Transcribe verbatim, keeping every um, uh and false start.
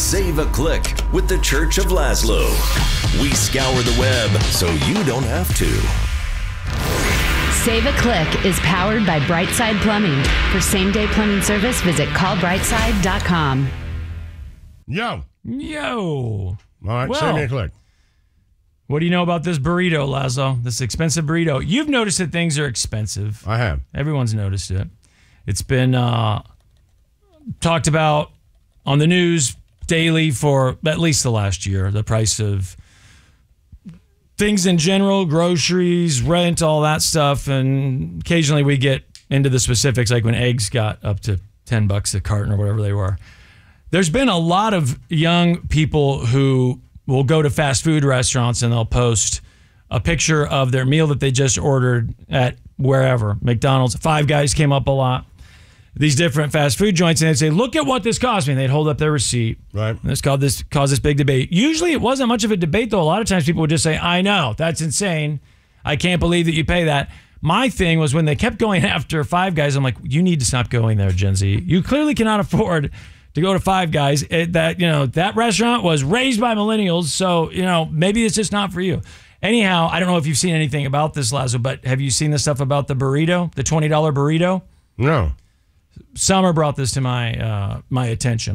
Save a Click with the Church of Laszlo. We scour the web so you don't have to. Save a Click is powered by Brightside Plumbing. For same-day plumbing service, visit call brightside dot com. Yo. Yo. All right, Well, save me a click. What do you know about this burrito, Lazo? This expensive burrito. You've noticed that things are expensive. I have. Everyone's noticed it. It's been uh, talked about on the news daily for at least the last year. The price of things in general, groceries, rent, all that stuff. And occasionally we get into the specifics, like when eggs got up to ten bucks a carton or whatever they were. There's been a lot of young people who will go to fast food restaurants and they'll post a picture of their meal that they just ordered at wherever. McDonald's, Five Guys came up a lot. These different fast food joints, and they'd say, look at what this cost me. And they'd hold up their receipt. Right. And this caused this, caused this big debate. Usually it wasn't much of a debate, though. A lot of times people would just say, I know, that's insane. I can't believe that you pay that. My thing was when they kept going after Five Guys, I'm like, you need to stop going there, Gen Z. You clearly cannot afford to go to Five Guys. It, that, you know, that restaurant was raised by millennials, so, you know, maybe it's just not for you. Anyhow, I don't know if you've seen anything about this, Lazo, but have you seen the stuff about the burrito, the twenty dollar burrito? No. Summer brought this to my uh, my attention.